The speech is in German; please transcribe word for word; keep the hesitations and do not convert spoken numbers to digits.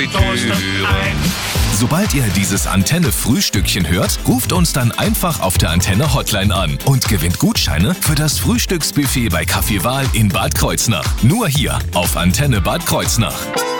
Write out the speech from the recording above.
Sobald ihr dieses Antenne-Frühstückchen hört, ruft uns dann einfach auf der Antenne-Hotline an und gewinnt Gutscheine für das Frühstücksbuffet bei Café Wahl in Bad Kreuznach. Nur hier auf Antenne Bad Kreuznach.